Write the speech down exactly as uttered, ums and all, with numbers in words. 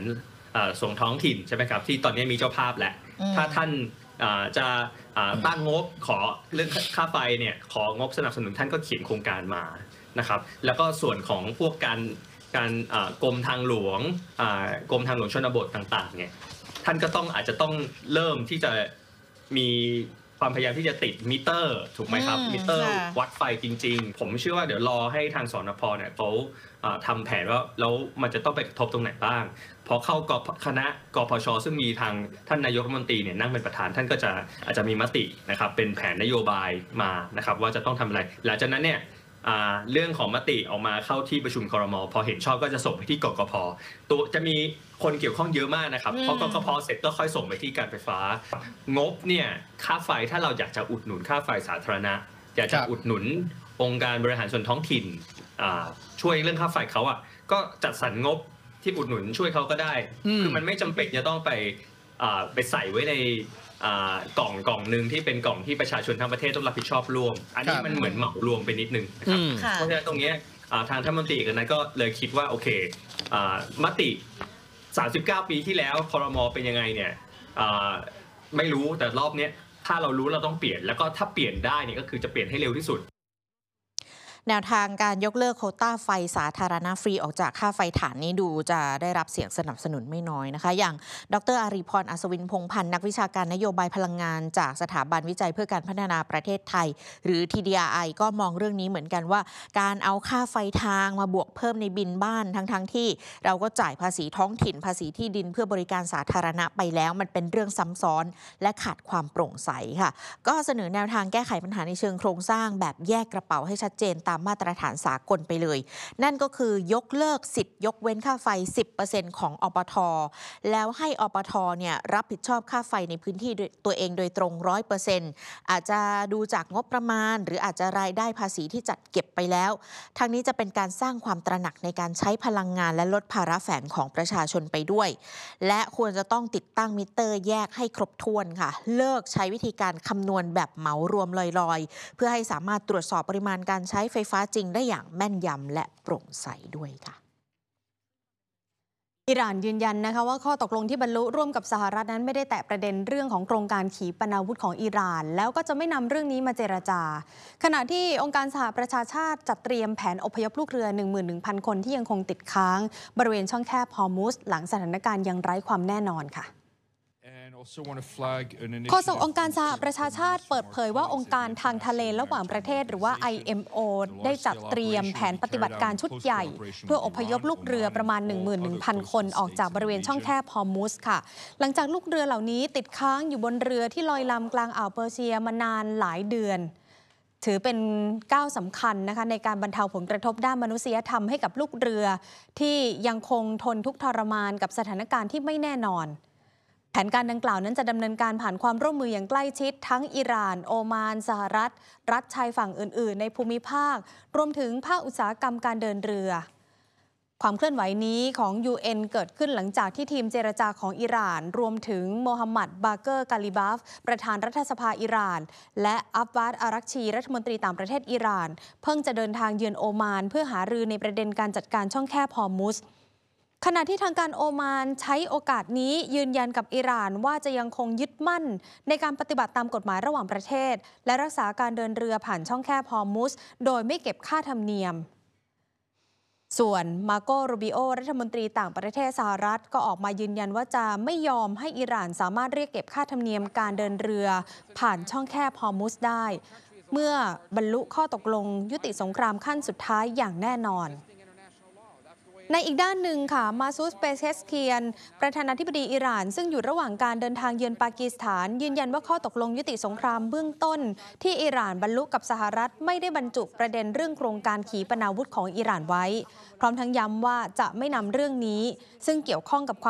ส่งท้องถิ่นใช่ไหมครับที่ตอนนี้มีเจ้าภาพแหละถ้าท่านจะตั้งงบขอเรื่องค่าไฟเนี่ยของบสนับสนุนท่านก็เขียนโครงการมานะครับแล้วก็ส่วนของพวกการการกรมทางหลวงกรมทางหลวงชนบทต่างๆเนี่ยท่านก็ต้องอาจจะต้องเริ่มที่จะมีความพยายามที่จะติดมิเตอร์ถูกไหมครับมิเตอร์วัดไฟจริงๆผมเชื่อว่าเดี๋ยวรอให้ทางสนพเนี่ยเขาทำแผนว่าแล้วมันจะต้องไปกระทบตรงไหนบ้างพอเข้าคณะกพชซึ่งมีทางท่านนายกรัฐมนตรีเนี่ยนั่งเป็นประธานท่านก็จะอาจจะมีมตินะครับเป็นแผนนโยบายมานะครับว่าจะต้องทำอะไรหลังจากนั้นเนี่ยเรื่องของมติออกมาเข้าที่ประชุมครม.พอเห็นชอบก็จะส่งไปที่กกพ.ตัวจะมีคนเกี่ยวข้องเยอะมากนะครับพอกกพ.เสร็จก็ค่อยส่งไปที่การไฟฟ้างบเนี่ยค่าไฟถ้าเราอยากจะอุดหนุนค่าไฟสาธารณะอยากจะอุดหนุนองค์การบริหารส่วนท้องถิ่นช่วยเรื่องค่าไฟเขาอ่ะก็จัดสรรงบที่อุดหนุนช่วยเขาก็ได้คือมันไม่จำเป็นจะต้องไปไปใส่ไว้ในกล่องกล่องนึงที่เป็นกล่องที่ประชาชนทั้งประเทศต้องรับผิดชอบร่วมอันนี้มันเหมือนเหมารวมไปนิดนึงนะครับเพราะฉะนั้นตรงนี้ทางท่านรัฐมนตรีกันนั้นก็เลยคิดว่าโอเคมติสามสิบเก้าปีที่แล้วครม.เป็นยังไงเนี่ยไม่รู้แต่รอบนี้ถ้าเรารู้เราต้องเปลี่ยนแล้วก็ถ้าเปลี่ยนได้เนี่ยก็คือจะเปลี่ยนให้เร็วที่สุดแนวทางการยกเลิกโควต้าไฟสาธารณะฟรีออกจากค่าไฟฐานนี้ดูจะได้รับเสียงสนับสนุนไม่น้อยนะคะอย่างดร.อารีพร อัศวินพงษ์พันธ์นักวิชาการนโยบายพลังงานจากสถาบันวิจัยเพื่อการพัฒนาประเทศไทยหรือ ที ดี อาร์ ไอ ก็มองเรื่องนี้เหมือนกันว่าการเอาค่าไฟทางมาบวกเพิ่มในบินบ้านทั้งๆที่เราก็จ่ายภาษีท้องถิ่นภาษีที่ดินเพื่อบริการสาธารณะไปแล้วมันเป็นเรื่องซ้ำซ้อนและขาดความโปร่งใสค่ะก็เสนอแนวทางแก้ไขปัญหาในเชิงโครงสร้างแบบแยกกระเป๋าให้ชัดเจนตามมาตรฐานสากลไปเลยนั่นก็คือยกเลิกสิทธิ์ยกเว้นค่าไฟ สิบเปอร์เซ็นต์ ของอปท.แล้วให้อปท.เนี่ยรับผิดชอบค่าไฟในพื้นที่ตัวเองโดยตรง ร้อยเปอร์เซ็นต์ อาจจะดูจากงบประมาณหรืออาจจะรายได้ภาษีที่จัดเก็บไปแล้วทางนี้จะเป็นการสร้างความตระหนักในการใช้พลังงานและลดภาระแฝงของประชาชนไปด้วยและควรจะต้องติดตั้งมิเตอร์แยกให้ครบถ้วนค่ะเลิกใช้วิธีการคำนวณแบบเหมารวมลอยๆเพื่อให้สามารถตรวจสอบปริมาณการใช้ไฟฟ้าจริงได้อย่างแม่นยำและโปร่งใสด้วยค่ะอิหร่านยืนยันนะคะว่าข้อตกลงที่บรรลุร่วมกับสหรัฐนั้นไม่ได้แตะประเด็นเรื่องของโครงการขีปนาวุธของอิหร่านแล้วก็จะไม่นำเรื่องนี้มาเจรจาขณะที่องค์การสหประชาชาติจัดเตรียมแผนอพยพลูกเรือ หนึ่งหมื่นหนึ่งพัน คนที่ยังคงติดค้างบริเวณช่องแคบฮอร์มุซหลังสถานการณ์ยังไร้ความแน่นอนค่ะโฆษกองค์การสหประชาชาติเปิดเผยว่าองค์การทางทะเลระหว่างประเทศหรือว่า ไอ เอ็ม โอ ได้จัดเตรียมแผนปฏิบัติการชุดใหญ่เพื่ออพยพลูกเรือประมาณ หนึ่งหมื่นหนึ่งพัน คนออกจากบริเวณช่องแคบฮอร์มุซค่ะหลังจากลูกเรือเหล่านี้ติดค้างอยู่บนเรือที่ลอยลำกลางอ่าวเปอร์เซียมานานหลายเดือนถือเป็นก้าวสำคัญนะคะในการบรรเทาผลกระทบด้านมนุษยธรรมให้กับลูกเรือที่ยังคงทนทุกข์ทรมานกับสถานการณ์ที่ไม่แน่นอนแผนการดังกล่าวนั้นจะดำเนินการผ่านความร่วมมืออย่างใกล้ชิดทั้งอิหร่านโอมานสหรัฐรัฐชายฝั่งอื่นๆในภูมิภาครวมถึงภาคอุตสาหกรรมการเดินเรือความเคลื่อนไหวนี้ของ ยู เอ็น เกิดขึ้นหลังจากที่ทีมเจรจาของอิหร่านรวมถึงโมฮัมหมัดบาเกอร์กาลิบัฟประธานรัฐสภาอิหร่านและอับบาสอารักชีรัฐมนตรีต่างประเทศอิหร่านเพิ่งจะเดินทางเยือนโอมานเพื่อหารือในประเด็นการจัดการช่องแคบฮอร์มุซขณะที่ทางการโอมานใช้โอกาสนี้ยืนยันกับอิหร่านว่าจะยังคงยึดมั่นในการปฏิบัติตามกฎหมายระหว่างประเทศและรักษาการเดินเรือผ่านช่องแคบฮอร์มุซโดยไม่เก็บค่าธรรมเนียมส่วนมาโกรูบิโอรัฐมนตรีต่างประเทศสหรัฐก็ออกมายืนยันว่าจะไม่ยอมให้อิหร่านสามารถเรียกเก็บค่าธรรมเนียมการเดินเรือผ่านช่องแคบฮอร์มุซได้เมื่อบรรลุข้อตกลงยุติสงครามขั้นสุดท้ายอย่างแน่นอนในอีกด้านหนึ่งค่ะมาซูสเปเซสเคียนประธานาธิบดีอิหร่านซึ่งอยู่ระหว่างการเดินทางเยือนปากีสถานยืนยันว่าข้อตกลงยุติสงครามเบื้องต้นที่อิหร่านบรรลุกับสหรัฐไม่ได้บรรจุประเด็นเรื่องโครงการขีปนาวุธของอิหร่านไว้พร้อมทั้งย้ำว่าจะไม่นำเรื่องนี้ซึ่งเกี่ยวข้องกับความ